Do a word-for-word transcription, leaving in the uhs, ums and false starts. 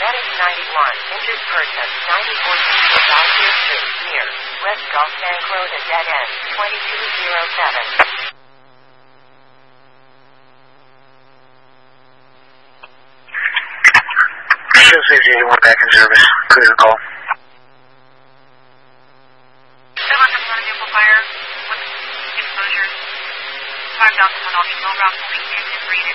Medic ninety-one, injured person, ninety-four Dallas Street, near West Gulf Bank Road at dead end, twenty-two oh seven. Show Safety eighty-one back in service. Clear the call. seven hundred one vehicle fire with exposures. five thousand one optional route, police engine, green